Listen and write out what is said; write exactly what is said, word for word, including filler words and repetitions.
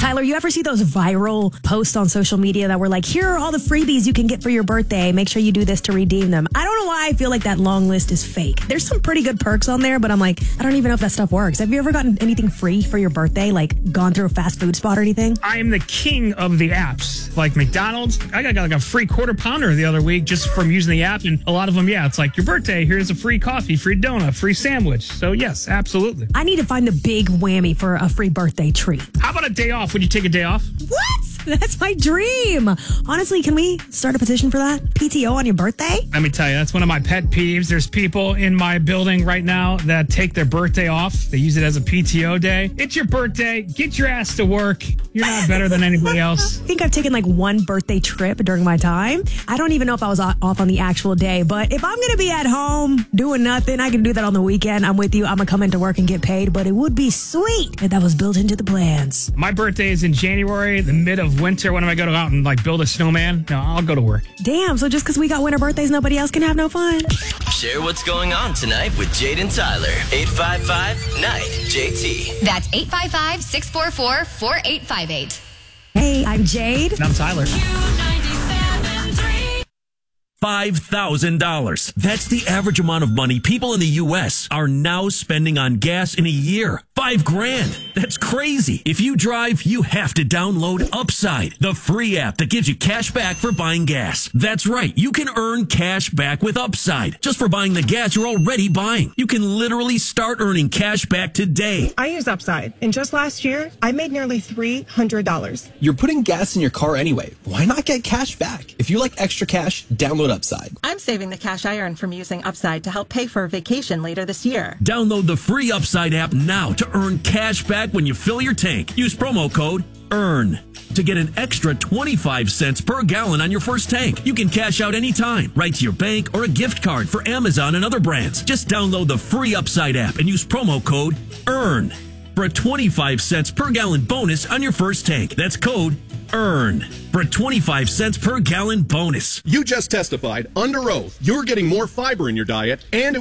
Tyler, you ever see those viral posts on social media that were like, here are all the freebies you can get for your birthday. Make sure you do this to redeem them. I don't know why I feel like that long list is fake. There's some pretty good perks on there, but I'm like, I don't even know if that stuff works. Have you ever gotten anything free for your birthday, like gone through a fast food spot or anything? I am the king of the apps. Like McDonald's, I got like a free quarter pounder the other week just from using the app. And a lot of them, yeah, it's like your birthday, here's a free coffee, free donut, free sandwich. So yes, absolutely. I need to find the big whammy for a free birthday treat. How about a day off? Would you take a day off? What? That's my dream. Honestly, can we start a petition for that? P T O on your birthday? Let me tell you, that's one of my pet peeves. There's people in my building right now that take their birthday off. They use it as a P T O day. It's your birthday. Get your ass to work. You're not better than anybody else. I think I've taken like one birthday trip during my time. I don't even know if I was off on the actual day, but if I'm going to be at home doing nothing, I can do that on the weekend. I'm with you. I'm going to come into work and get paid, but it would be sweet if that was built into the plans. My birthday is in January, the mid of winter. When am I going to go out and like build a snowman? No, I'll go to work. Damn, so just because we got winter birthdays, nobody else can have no fun? Share what's going on tonight with Jade and Tyler. eight five five, night J T. That's eight five five, six four four, four eight five eight. Hey, I'm Jade. And I'm Tyler. five thousand dollars. That's the average amount of money people in the U S are now spending on gas in a year. Five grand. That's crazy. If you drive, you have to download Upside, the free app that gives you cash back for buying gas. That's right. You can earn cash back with Upside just for buying the gas you're already buying. You can literally start earning cash back today. I use Upside, and just last year, I made nearly three hundred dollars. You're putting gas in your car anyway. Why not get cash back? If you like extra cash, download Upside. I'm saving the cash I earn from using Upside to help pay for a vacation later this year. Download the free Upside app now to earn cash back when you fill your tank. Use promo code EARN to get an extra twenty-five cents per gallon on your first tank. You can cash out anytime, right to your bank or a gift card for Amazon and other brands. Just download the free Upside app and use promo code EARN for a twenty-five cents per gallon bonus on your first tank. That's code EARN for a twenty-five cents per gallon bonus. You just testified under oath you're getting more fiber in your diet and